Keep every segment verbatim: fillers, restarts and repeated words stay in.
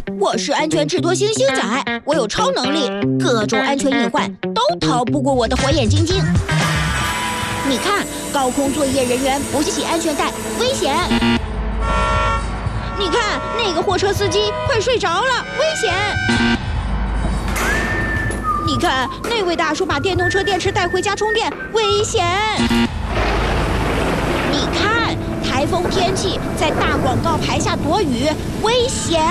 我是安全智多星星仔，我有超能力，各种安全隐患都逃不过我的火眼金睛。你看，高空作业人员不系安全带，危险！你看，那个货车司机快睡着了，危险！你看，那位大叔把电动车电池带回家充电，危险！你看，台风天气在大广告牌下躲雨，危险！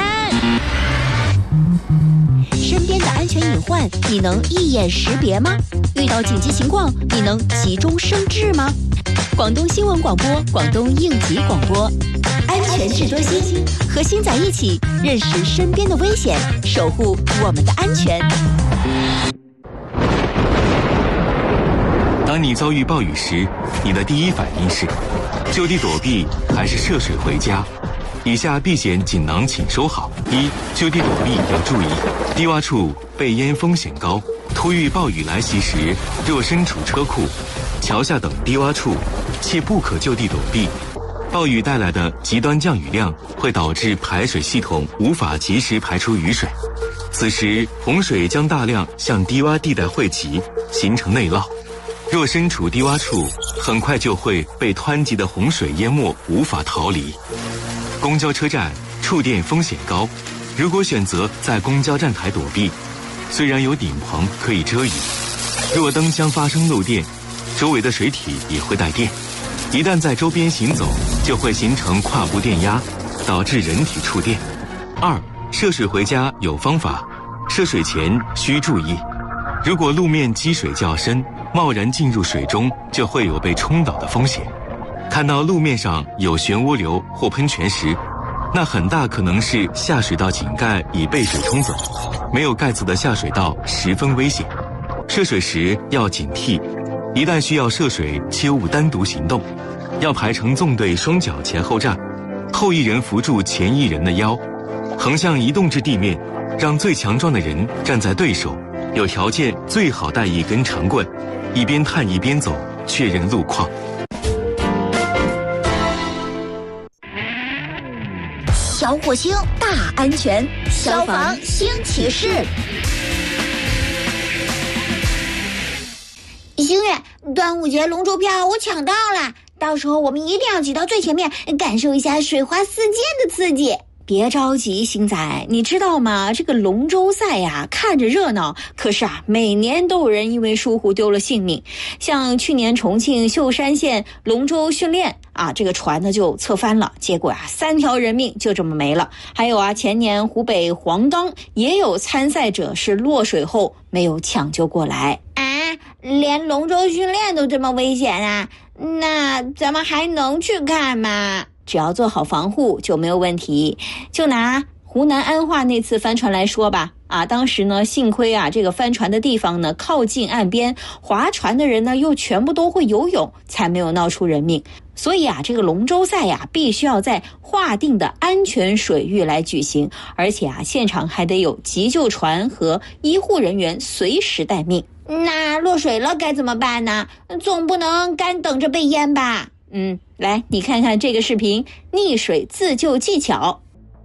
身边的安全隐患，你能一眼识别吗？遇到紧急情况，你能急中生智吗？广东新闻广播，广东应急广播，安全智多星，和星仔一起认识身边的危险，守护我们的安全。 当你遭遇暴雨时，你的第一反应是就地躲避还是涉水回家？以下避险锦囊请收好。一、就地躲避要注意，低洼处被淹风险高，突遇暴雨来袭时，若身处车库、桥下等低洼处，切不可就地躲避。暴雨带来的极端降雨量会导致排水系统无法及时排出雨水，此时洪水将大量向低洼地带汇集，形成内涝。若身处低洼处，很快就会被湍急的洪水淹没，无法逃离。公交车站触电风险高，如果选择在公交站台躲避，虽然有顶棚可以遮雨，若灯箱发生漏电，周围的水体也会带电，一旦在周边行走，就会形成跨步电压，导致人体触电。二、涉水回家有方法，涉水前需注意，如果路面积水较深，贸然进入水中就会有被冲倒的风险。看到路面上有漩涡流或喷泉时，那很大可能是下水道井盖已被水冲走，没有盖子的下水道十分危险。涉水时要警惕，一旦需要涉水，切勿单独行动，要排成纵队双脚前后站，后一人扶住前一人的腰，横向移动至地面，让最强壮的人站在对手，有条件最好带一根长棍，一边探一边走，确认路况。 小火星大安全，消防新启示。星月，端午节龙舟票我抢到了，到时候我们一定要挤到最前面，感受一下水花四溅的刺激。别着急，星仔，你知道吗？这个龙舟赛呀，看着热闹，可是啊，每年都有人因为疏忽丢了性命。像去年重庆秀山县龙舟训练啊，这个船呢就侧翻了，结果啊，三条人命就这么没了。还有啊，前年湖北黄冈也有参赛者是落水后没有抢救过来啊，连龙舟训练都这么危险啊，那咱们还能去看吗？只要做好防护就没有问题。就拿湖南安化那次帆船来说吧，啊，当时呢，幸亏啊，这个帆船的地方呢靠近岸边，划船的人呢又全部都会游泳，才没有闹出人命。所以啊，这个龙舟赛呀，必须要在划定的安全水域来举行，而且啊，现场还得有急救船和医护人员随时待命。那落水了该怎么办呢？总不能干等着被淹吧？嗯，来，你看看这个视频，溺水自救技巧。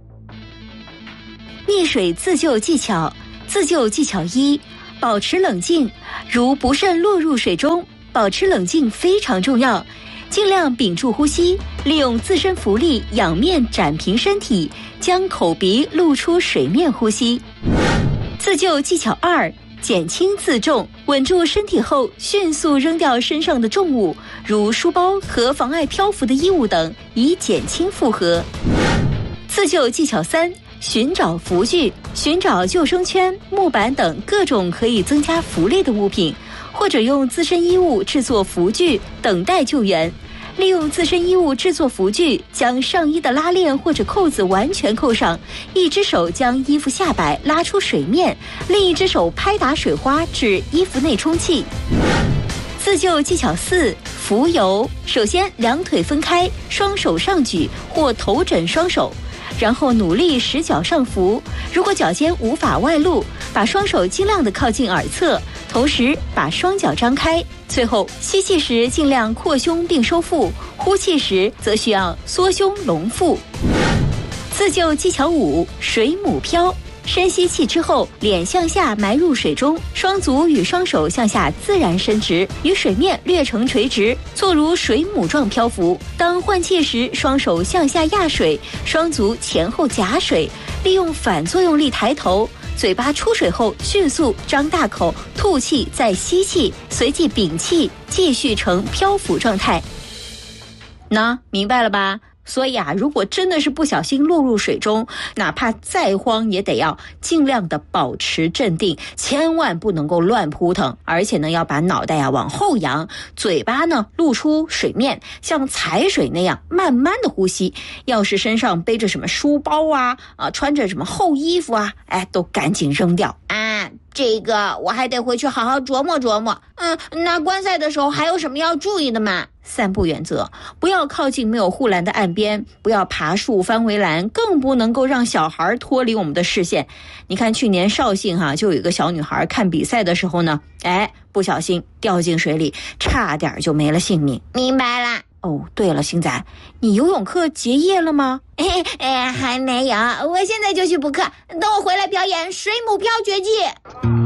溺水自救技巧，自救技巧一，保持冷静。如不慎落入水中，保持冷静非常重要，尽量屏住呼吸，利用自身浮力仰面展平身体，将口鼻露出水面呼吸。自救技巧二，减轻自重，稳住身体后，迅速扔掉身上的重物，如书包和妨碍漂浮的衣物等，以减轻负荷。自救技巧三，寻找浮具，寻找救生圈、木板等各种可以增加浮力的物品，或者用自身衣物制作浮具，等待救援。利用自身衣物制作浮具，将上衣的拉链或者扣子完全扣上，一只手将衣服下摆拉出水面，另一只手拍打水花至衣服内充气。自救技巧四，浮游。首先两腿分开，双手上举或头枕双手，然后努力使脚上浮，如果脚尖无法外露，把双手尽量的靠近耳侧，同时把双脚张开，最后吸气时尽量扩胸并收腹，呼气时则需要缩胸隆腹。自自救技巧五：水母漂。深吸气之后，脸向下埋入水中，双足与双手向下自然伸直，与水面略呈垂直，做如水母状漂浮。当换气时，双手向下压水，双足前后夹水，利用反作用力抬头。嘴巴出水后，迅速张大口吐气，再吸气，随即屏气，继续呈漂浮状态。那明白了吧？所以啊，如果真的是不小心落入水中，哪怕再慌也得要尽量的保持镇定，千万不能够乱扑腾，而且呢要把脑袋啊往后仰，嘴巴呢露出水面，像踩水那样慢慢的呼吸。要是身上背着什么书包啊，啊穿着什么厚衣服啊，哎，都赶紧扔掉啊。这个我还得回去好好琢磨琢磨。嗯，那观赛的时候还有什么要注意的吗？散步原则：不要靠近没有护栏的岸边，不要爬树翻围栏，更不能够让小孩脱离我们的视线。你看去年绍兴哈、啊，就有一个小女孩看比赛的时候呢，哎，不小心掉进水里，差点就没了性命。 明白了。 哦，对了，星仔，你游泳课结业了吗？ 哎哎，还没有，我现在就去补课，等我回来表演水母漂绝技。